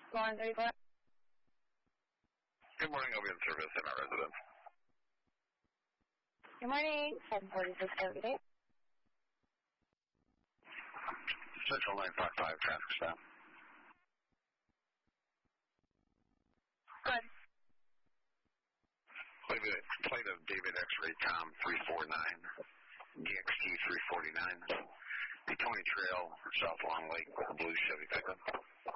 134. Good morning, I'll be in service in our residence. Good morning, 746 every day. Central 955 traffic stop. Good. Plate of David X-Ray Tom 349, DXT 349, the Tony Trail, South Long Lake, blue Chevy pickup.